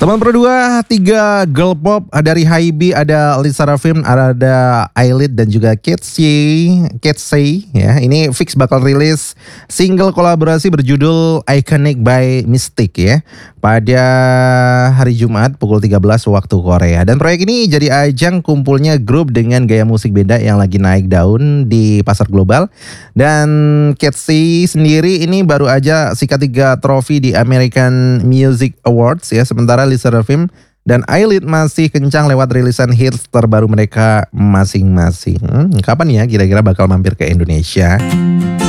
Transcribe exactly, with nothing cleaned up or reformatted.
Teman berdua, tiga girl pop dari Hybe, ada LE SSERAFIM, ada Ailit dan juga Ketsey. Ketsey ya. Ini fix bakal rilis single kolaborasi berjudul Iconic by Mystic ya. Pada hari Jumat pukul tiga belas waktu Korea. Dan proyek ini jadi ajang kumpulnya grup dengan gaya musik beda yang lagi naik daun di pasar global. Dan Ketsey sendiri ini baru aja sikat tiga trofi di American Music Awards ya. Sementara LE SSERAFIM dan Ailit masih kencang lewat rilisan hits terbaru mereka masing-masing. Hmm, kapan ya kira-kira bakal mampir ke Indonesia?